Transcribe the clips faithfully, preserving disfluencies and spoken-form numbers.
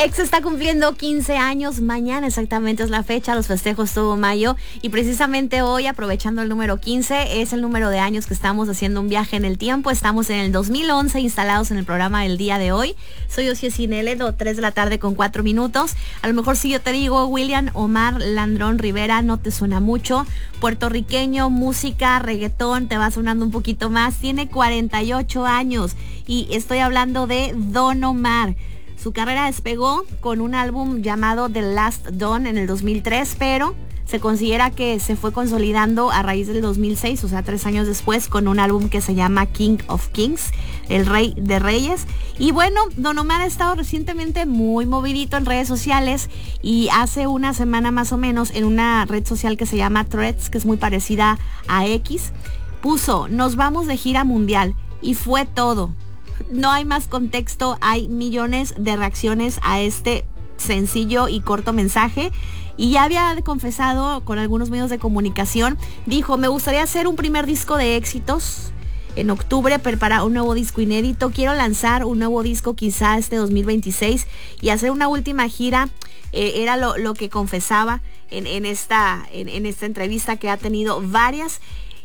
Exa está cumpliendo quince años, mañana exactamente es la fecha, los festejos todo mayo, y precisamente hoy, aprovechando el número quince, es el número de años que estamos haciendo un viaje en el tiempo. Estamos en el dos mil once instalados en el programa del día de hoy. Soy Ocie Sineledo, tres de la tarde con cuatro minutos. A lo mejor si yo te digo William Omar Landrón Rivera, no te suena mucho. Puertorriqueño, música, reggaetón, te va sonando un poquito más. Tiene cuarenta y ocho años y estoy hablando de Don Omar. Su carrera despegó con un álbum llamado The Last Don en el dos mil tres, pero se considera que se fue consolidando a raíz del dos mil seis, o sea, tres años después, con un álbum que se llama King of Kings, el rey de reyes. Y bueno, Don Omar ha estado recientemente muy movidito en redes sociales, y hace una semana más o menos, en una red social que se llama Threads, que es muy parecida a X, puso: nos vamos de gira mundial, y fue todo. No hay más contexto, hay millones de reacciones a este sencillo y corto mensaje. Y ya había confesado con algunos medios de comunicación, dijo: me gustaría hacer un primer disco de éxitos en octubre, preparar un nuevo disco inédito, quiero lanzar un nuevo disco quizá este dos mil veintiséis y hacer una última gira. Eh, era lo, lo que confesaba en, en, esta, en, en esta entrevista, que ha tenido varias.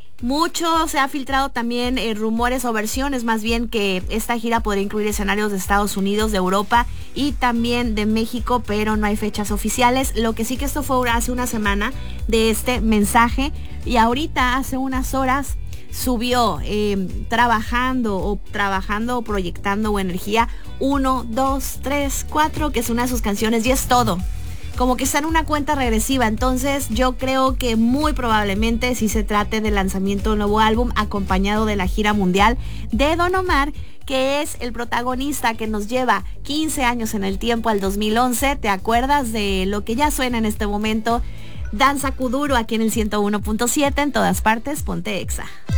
Mucho se ha filtrado también eh, rumores o versiones más bien, que esta gira podría incluir escenarios de Estados Unidos, de Europa y también de México, pero no hay fechas oficiales. Lo que sí que esto fue hace una semana de este mensaje, y ahorita hace unas horas subió eh, trabajando o trabajando o proyectando o energía uno, dos, tres, cuatro, que es una de sus canciones, y es todo. Como que está en una cuenta regresiva. Entonces yo creo que muy probablemente sí se trate del lanzamiento de un nuevo álbum acompañado de la gira mundial de Don Omar, que es el protagonista que nos lleva quince años en el tiempo, al dos mil once. ¿Te acuerdas de lo que ya suena en este momento? Danza Kuduro, aquí en el ciento uno punto siete, en todas partes, ponte Exa.